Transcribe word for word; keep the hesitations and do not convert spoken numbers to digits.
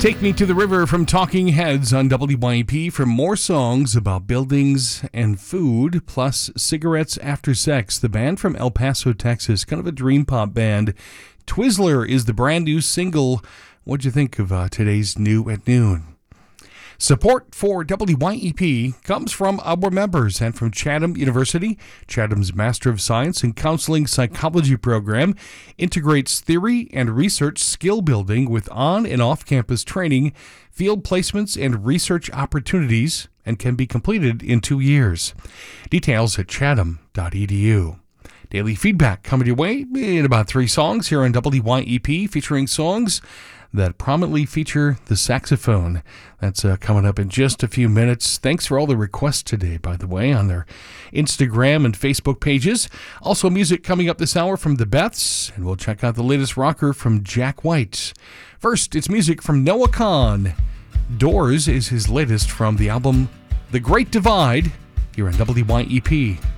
Take Me to the River from Talking Heads on W Y E P for more songs about buildings and food, plus Cigarettes After Sex, the band from El Paso, Texas, kind of a dream pop band. Twizzler is the brand new single. What'd you think of uh, today's New at Noon? Support for W Y E P comes from our members and from Chatham University. Chatham's Master of Science in Counseling Psychology program integrates theory and research skill building with on- and off-campus training, field placements, and research opportunities, and can be completed in two years. Details at chatham dot e d u. Daily feedback coming your way in about three songs here on W Y E P, featuring songs that prominently feature the saxophone. That's uh, coming up in just a few minutes. Thanks for all the requests today, by the way, on their Instagram and Facebook pages. Also, music coming up this hour from the Beths, and we'll check out the latest rocker from Jack White. First, it's music from Noah Kahan. Doors is his latest from the album The Great Divide, here on W Y E P.